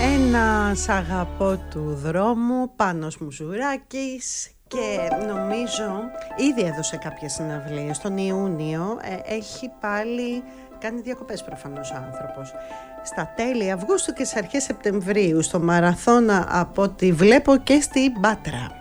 Ένας αγαπώ του δρόμου, Πάνος Μουζουράκης, και νομίζω ήδη έδωσε κάποιες συναυλίες. Τον Ιούνιο έχει πάλι κάνει διακοπές προφανώς ο άνθρωπος. Στα τέλη Αυγούστου και στις αρχές Σεπτεμβρίου στο Μαραθώνα, από ό,τι βλέπω, και στην Πάτρα.